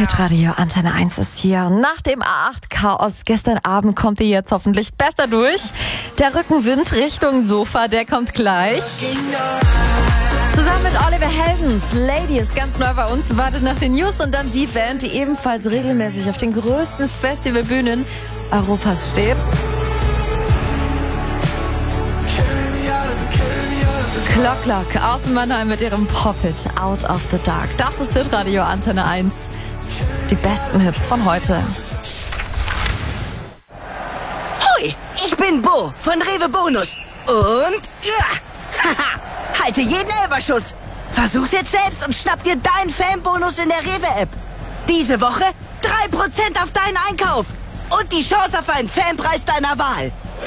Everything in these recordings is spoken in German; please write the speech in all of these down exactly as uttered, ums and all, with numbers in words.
Hitradio Antenne eins ist hier. Nach dem A acht Chaos gestern Abend kommt ihr jetzt hoffentlich besser durch. Der Rückenwind Richtung Sofa, der kommt gleich. Zusammen mit Oliver Heldens, Lady ist ganz neu bei uns, wartet nach den News und dann die Band, die ebenfalls regelmäßig auf den größten Festivalbühnen Europas steht. Clock Clock aus Mannheim mit ihrem Pop-Hit Out of the Dark. Das ist Hitradio Antenne eins. Die besten Hits von heute. Hoi, ich bin Bo von Rewe Bonus. Und ja, haha, halte jeden Elberschuss. Versuch's jetzt selbst und schnapp dir deinen Fanbonus in der Rewe-App. Diese Woche drei Prozent auf deinen Einkauf. Und die Chance auf einen Fanpreis deiner Wahl.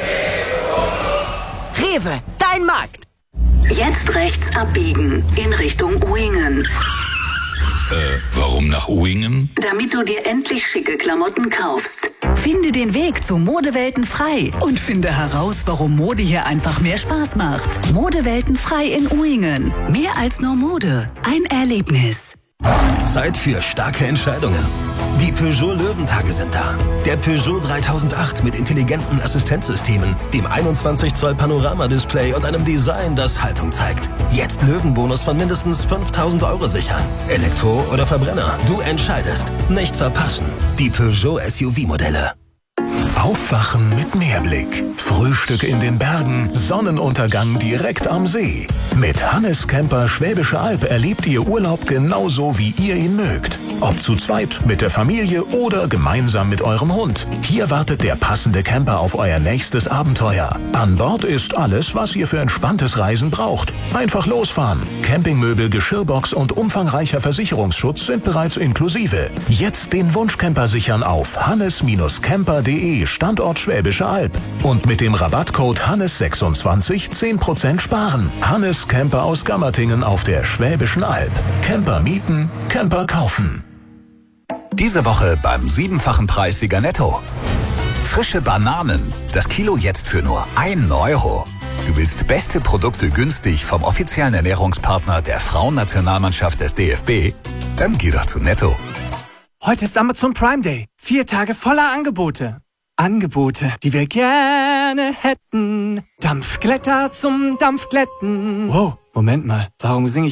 Rewe, dein Markt. Jetzt rechts abbiegen in Richtung Uingen. Äh, warum nach Uingen? Damit du dir endlich schicke Klamotten kaufst. Finde den Weg zu Modewelten frei und finde heraus, warum Mode hier einfach mehr Spaß macht. Modewelten frei in Uingen. Mehr als nur Mode. Ein Erlebnis. Zeit für starke Entscheidungen. Die Peugeot Löwentage sind da. Der Peugeot dreitausendacht mit intelligenten Assistenzsystemen, dem einundzwanzig Zoll Panorama-Display und einem Design, das Haltung zeigt. Jetzt Löwenbonus von mindestens fünftausend Euro sichern. Elektro oder Verbrenner, du entscheidest. Nicht verpassen. Die Peugeot S U V-Modelle. Aufwachen mit Meerblick. Frühstück in den Bergen, Sonnenuntergang direkt am See. Mit Hannes Camper Schwäbische Alb erlebt ihr Urlaub genauso, wie ihr ihn mögt. Ob zu zweit, mit der Familie oder gemeinsam mit eurem Hund. Hier wartet der passende Camper auf euer nächstes Abenteuer. An Bord ist alles, was ihr für entspanntes Reisen braucht. Einfach losfahren. Campingmöbel, Geschirrbox und umfangreicher Versicherungsschutz sind bereits inklusive. Jetzt den Wunschcamper sichern auf hannes camper punkt de, Standort Schwäbische Alb. Und mit dem Rabattcode Hannes sechsundzwanzig zehn Prozent sparen. Hannes Camper aus Gammertingen auf der Schwäbischen Alb. Camper mieten, Camper kaufen. Diese Woche beim siebenfachen Preissieger Netto. Frische Bananen. Das Kilo jetzt für nur ein Euro. Du willst beste Produkte günstig vom offiziellen Ernährungspartner der Frauennationalmannschaft des D F B? Dann geh doch zu Netto. Heute ist Amazon Prime Day. Vier Tage voller Angebote. Angebote, die wir gerne hätten. Dampfglätter zum Dampfglätten. Wow, Moment mal. Warum singe ich